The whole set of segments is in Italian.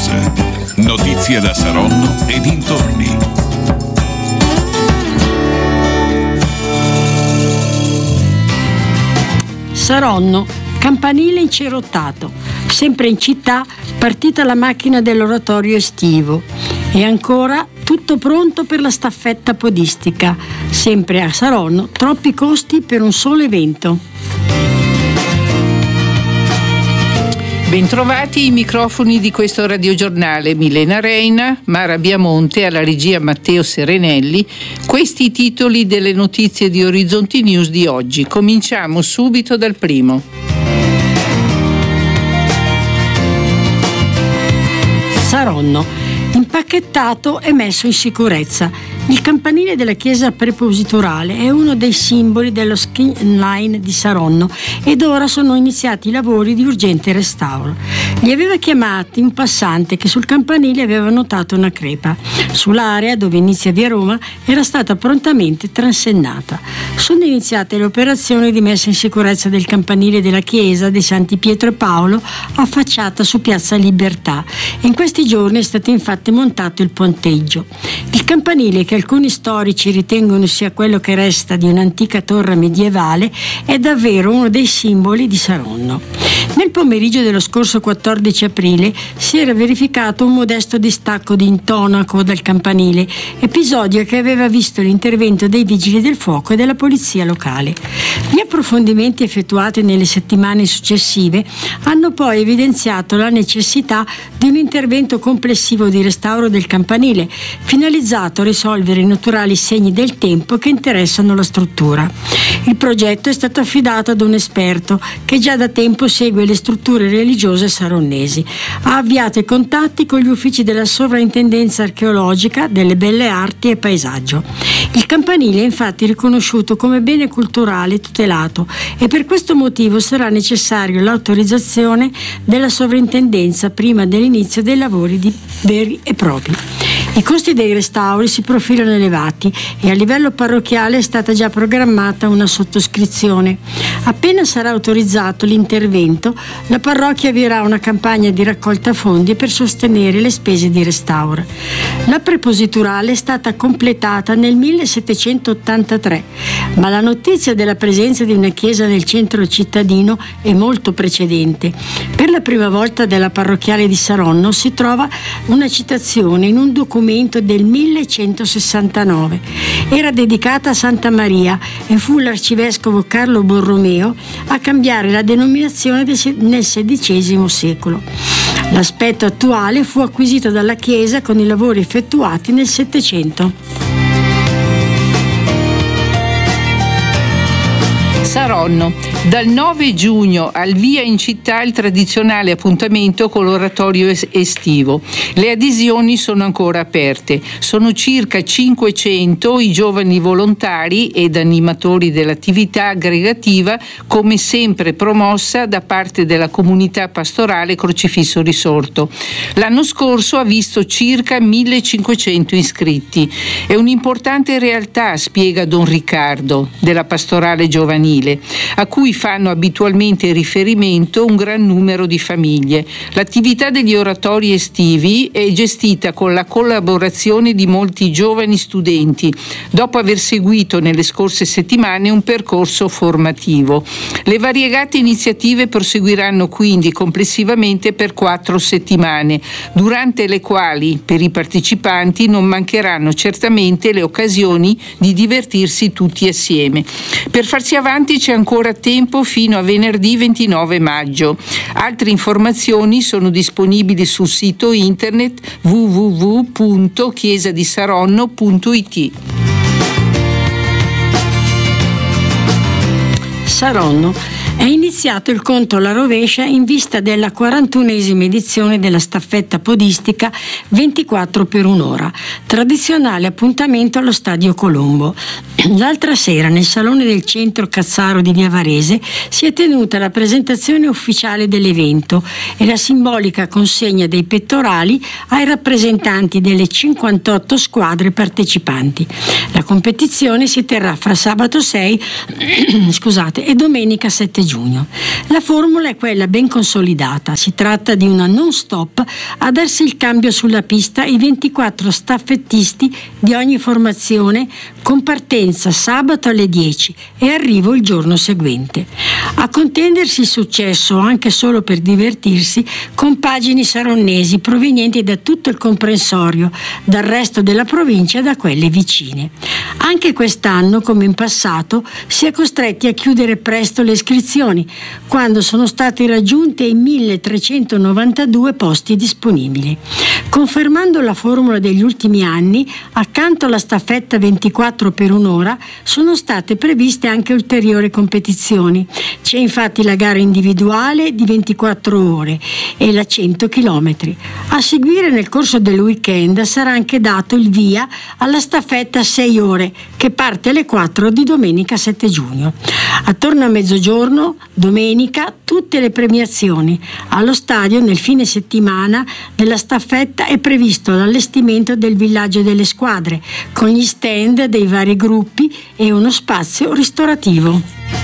News. Notizie da Saronno e dintorni. Saronno, campanile incerottato. Sempre in città, partita la macchina dell'oratorio estivo. E ancora tutto pronto per la staffetta podistica. Sempre a Saronno, troppi costi per un solo evento. Bentrovati i microfoni di questo radiogiornale. Milena Reina, Mara Biamonte, alla regia Matteo Serenelli. Questi i titoli delle notizie di Orizzonti News di oggi. Cominciamo subito dal primo. Saronno, impacchettato e messo in sicurezza. Il campanile della chiesa prepositurale è uno dei simboli dello ski line di Saronno ed ora sono iniziati i lavori di urgente restauro. Li aveva chiamati un passante che sul campanile aveva notato una crepa. Sull'area dove inizia via Roma era stata prontamente transennata. Sono iniziate le operazioni di messa in sicurezza del campanile della chiesa dei Santi Pietro e Paolo affacciata su Piazza Libertà. In questi giorni è stato infatti montato il ponteggio. Il campanile, che alcuni storici ritengono sia quello che resta di un'antica torre medievale, è davvero uno dei simboli di Saronno. Nel pomeriggio dello scorso 14 aprile si era verificato un modesto distacco di intonaco dal campanile, episodio che aveva visto l'intervento dei vigili del fuoco e della polizia locale. Gli approfondimenti effettuati nelle settimane successive hanno poi evidenziato la necessità di un intervento complessivo di restauro del campanile, finalizzato a risolvere i naturali segni del tempo che interessano la struttura. Il progetto è stato affidato ad un esperto che già da tempo segue le strutture religiose saronnesi. Ha avviato i contatti con gli uffici della Sovrintendenza Archeologica, delle Belle Arti e Paesaggio. Il campanile è infatti riconosciuto come bene culturale tutelato e per questo motivo sarà necessario l'autorizzazione della Sovrintendenza prima dell'inizio dei lavori veri e propri. I costi dei restauri si profilano elevati e a livello parrocchiale è stata già programmata una sottoscrizione. Appena sarà autorizzato l'intervento, la parrocchia avvierà una campagna di raccolta fondi per sostenere le spese di restauro. La prepositurale è stata completata nel 1783, ma la notizia della presenza di una chiesa nel centro cittadino è molto precedente. Per la prima volta della parrocchiale di Saronno si trova una citazione in un documento del 1169. Era dedicata a Santa Maria e fu l'arcivescovo Carlo Borromeo a cambiare la denominazione nel XVI secolo. L'aspetto attuale fu acquisito dalla chiesa con i lavori effettuati nel Settecento. Saronno. Dal 9 giugno al via in città il tradizionale appuntamento con l'oratorio estivo. Le adesioni sono ancora aperte. Sono circa 500 i giovani volontari ed animatori dell'attività aggregativa, come sempre promossa da parte della comunità pastorale Crocifisso Risorto. L'anno scorso ha visto circa 1500 iscritti. È un'importante realtà, spiega Don Riccardo, della pastorale giovanile, a cui fanno abitualmente riferimento un gran numero di famiglie. L'attività degli oratori estivi è gestita con la collaborazione di molti giovani studenti, dopo aver seguito nelle scorse settimane un percorso formativo. Le variegate iniziative proseguiranno quindi complessivamente per 4 settimane, durante le quali per i partecipanti non mancheranno certamente le occasioni di divertirsi tutti assieme. Per farsi avanti c'è ancora tempo fino a venerdì 29 maggio. Altre informazioni sono disponibili sul sito internet www.chiesadisaronno.it. Saronno. È iniziato il conto alla rovescia in vista della 41esima edizione della staffetta podistica 24 per un'ora, tradizionale appuntamento allo Stadio Colombo. L'altra sera nel Salone del Centro Cazzaro di Via Varese si è tenuta la presentazione ufficiale dell'evento e la simbolica consegna dei pettorali ai rappresentanti delle 58 squadre partecipanti. La competizione si terrà fra sabato 6 e domenica 7 giugno. La formula è quella ben consolidata, si tratta di una non-stop a darsi il cambio sulla pista i 24 staffettisti di ogni formazione, con partenza sabato alle 10 e arrivo il giorno seguente. A contendersi il successo, anche solo per divertirsi, compagini saronnesi provenienti da tutto il comprensorio, dal resto della provincia e da quelle vicine. Anche quest'anno, come in passato, si è costretti a chiudere presto le iscrizioni, quando sono stati raggiunti i 1392 posti disponibili. Confermando la formula degli ultimi anni, accanto alla staffetta 24 per un'ora sono state previste anche ulteriori competizioni. C'è infatti la gara individuale di 24 ore e la 100 km. A seguire, nel corso del weekend, sarà anche dato il via alla staffetta 6 ore, che parte alle 4 di domenica 7 giugno. Attorno a mezzogiorno, domenica, tutte le premiazioni. Allo stadio, nel fine settimana della staffetta, è previsto l'allestimento del villaggio delle squadre, con gli stand dei vari gruppi e uno spazio ristorativo.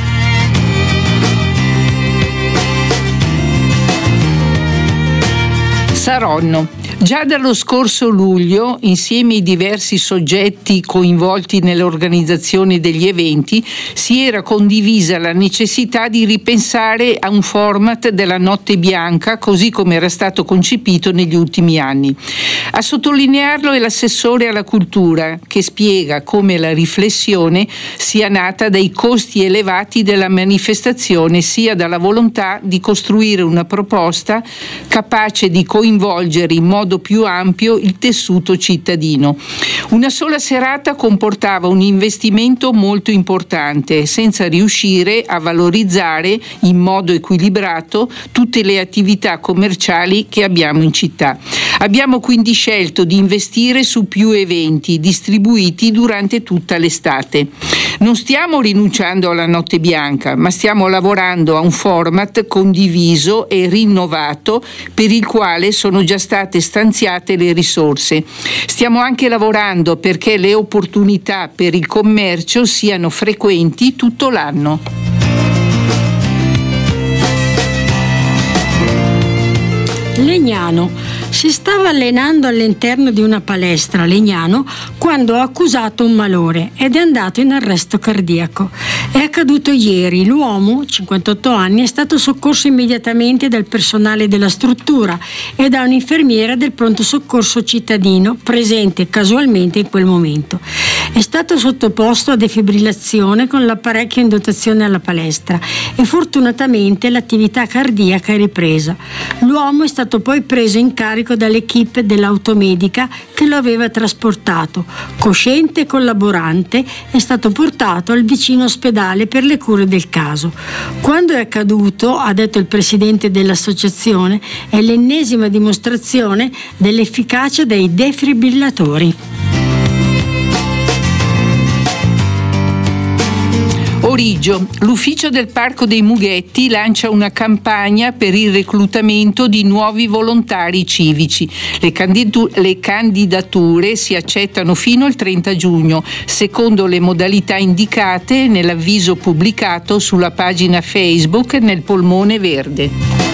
Saronno. Già dallo scorso luglio, insieme ai diversi soggetti coinvolti nell'organizzazione degli eventi, si era condivisa la necessità di ripensare a un format della Notte Bianca così come era stato concepito negli ultimi anni. A sottolinearlo è l'assessore alla cultura, che spiega come la riflessione sia nata dai costi elevati della manifestazione, sia dalla volontà di costruire una proposta capace di coinvolgere in modo più ampio il tessuto cittadino. Una sola serata comportava un investimento molto importante, senza riuscire a valorizzare in modo equilibrato tutte le attività commerciali che abbiamo in città. Abbiamo quindi scelto di investire su più eventi distribuiti durante tutta l'estate. Non stiamo rinunciando alla Notte Bianca, ma stiamo lavorando a un format condiviso e rinnovato per il quale sono già state stanziate le risorse. Stiamo anche lavorando perché le opportunità per il commercio siano frequenti tutto l'anno. Legnano. Si stava allenando all'interno di una palestra a Legnano quando ha accusato un malore ed è andato in arresto cardiaco. È accaduto ieri. L'uomo, 58 anni, è stato soccorso immediatamente dal personale della struttura e da un'infermiera del pronto soccorso cittadino presente casualmente in quel momento. È stato sottoposto a defibrillazione con l'apparecchio in dotazione alla palestra e fortunatamente l'attività cardiaca è ripresa. L'uomo è stato poi preso in carico dall'equipe dell'automedica che lo aveva trasportato. Cosciente e collaborante, è stato portato al vicino ospedale per le cure del caso. Quando è accaduto, ha detto il presidente dell'associazione, è l'ennesima dimostrazione dell'efficacia dei defibrillatori. Origio. L'ufficio del Parco dei Mughetti lancia una campagna per il reclutamento di nuovi volontari civici. Le candidature si accettano fino al 30 giugno, secondo le modalità indicate nell'avviso pubblicato sulla pagina Facebook nel Polmone Verde.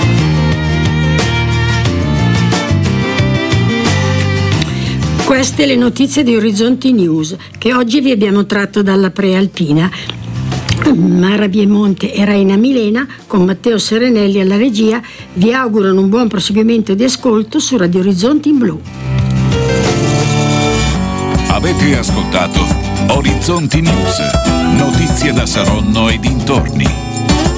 Queste le notizie di Orizzonti News che oggi vi abbiamo tratto dalla Prealpina. Mara Biemonte e Raina Milena, con Matteo Serenelli alla regia, vi augurano un buon proseguimento di ascolto su Radio Orizzonti in Blu. Avete ascoltato Orizzonti News, notizie da Saronno e dintorni.